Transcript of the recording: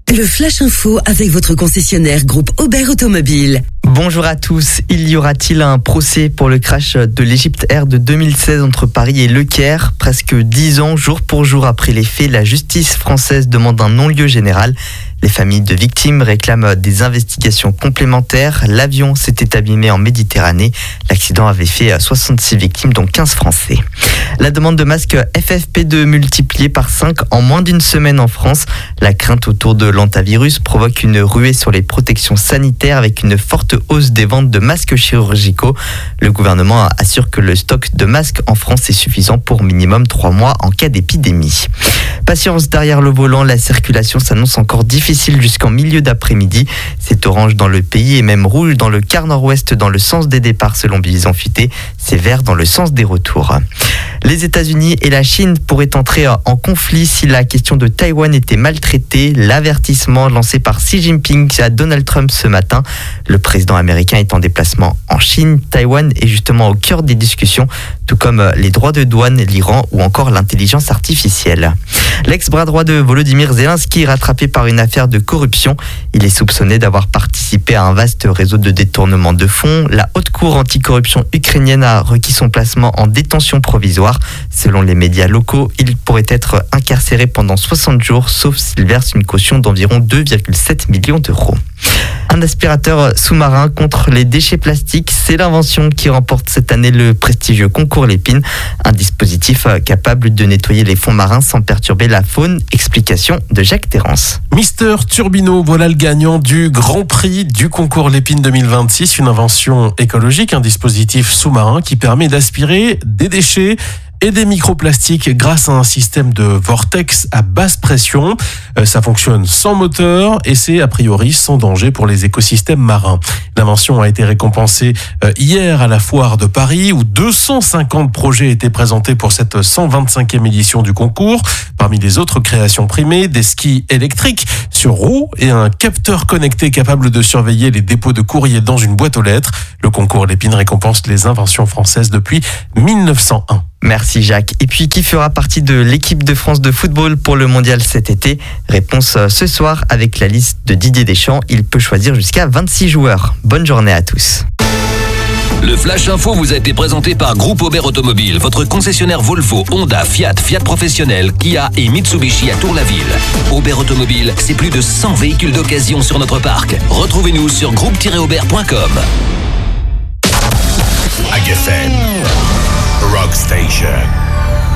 Le Flash Info avec votre concessionnaire groupe Aubert Automobile. Bonjour à tous. Y aura-t-il un procès pour le crash de l'Egypte Air de 2016 entre Paris et Le Caire ? Presque 10 ans, jour pour jour après les faits, la justice française demande un non-lieu général. Les familles de victimes réclament des investigations complémentaires. L'avion s'était abîmé en Méditerranée. L'accident avait fait 66 victimes, dont 15 Français. La demande de masques FFP2 multipliée par 5 en moins d'une semaine en France. La crainte autour de l'hantavirus provoque une ruée sur les protections sanitaires avec une forte hausse des ventes de masques chirurgicaux. Le gouvernement assure que le stock de masques en France est suffisant pour minimum 3 mois en cas d'épidémie. Patience derrière le volant, la circulation s'annonce encore difficile jusqu'en milieu d'après-midi. C'est orange dans le pays et même rouge dans le quart nord-ouest dans le sens des départs selon Bison Futé. C'est vert dans le sens des retours. Les États-Unis et la Chine pourraient entrer en conflit si la question de Taïwan était maltraitée. L'avertissement lancé par Xi Jinping à Donald Trump ce matin. Le président américain est en déplacement en Chine. Taïwan est justement au cœur des discussions, tout comme les droits de douane, l'Iran ou encore l'intelligence artificielle. L'ex-bras droit de Volodymyr Zelensky est rattrapé par une affaire de corruption. Il est soupçonné d'avoir participé à un vaste réseau de détournement de fonds. La haute cour anticorruption ukrainienne a requis son placement en détention provisoire. Selon les médias locaux, il pourrait être incarcéré pendant 60 jours, sauf s'il verse une caution d'environ 2,7 millions d'euros. Un aspirateur sous-marin contre les déchets plastiques, c'est l'invention qui remporte cette année le prestigieux concours Lépine. Un dispositif capable de nettoyer les fonds marins sans perturber la faune. Explication de Jacques Terrance. Mister Turbino, voilà le gagnant du Grand Prix du concours Lépine 2026. Une invention écologique, un dispositif sous-marin qui permet d'aspirer des déchets et des microplastiques grâce à un système de vortex à basse pression. Ça fonctionne sans moteur et c'est a priori sans danger pour les écosystèmes marins. L'invention a été récompensée hier à la foire de Paris où 250 projets étaient présentés pour cette 125e édition du concours. Parmi les autres créations primées, des skis électriques sur roues et un capteur connecté capable de surveiller les dépôts de courrier dans une boîte aux lettres. Le concours Lépine récompense les inventions françaises depuis 1901. Merci Jacques. Et puis, qui fera partie de l'équipe de France de football pour le mondial cet été ? Réponse ce soir avec la liste de Didier Deschamps. Il peut choisir jusqu'à 26 joueurs. Bonne journée à tous. Le Flash Info vous a été présenté par Groupe Aubert Automobile, votre concessionnaire Volvo, Honda, Fiat, Fiat Professionnel, Kia et Mitsubishi à Tour-la-Ville. Aubert Automobile, c'est plus de 100 véhicules d'occasion sur notre parc. Retrouvez-nous sur groupe-aubert.com. AGFM Rock Station.